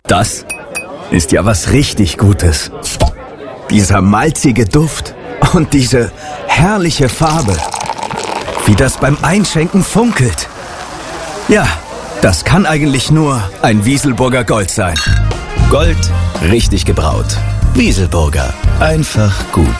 Das ist ja was richtig Gutes. Dieser malzige Duft und diese herrliche Farbe. Wie das beim Einschenken funkelt. Ja, das kann eigentlich nur ein Wieselburger Gold sein. Gold, richtig gebraut. Wieselburger, einfach gut.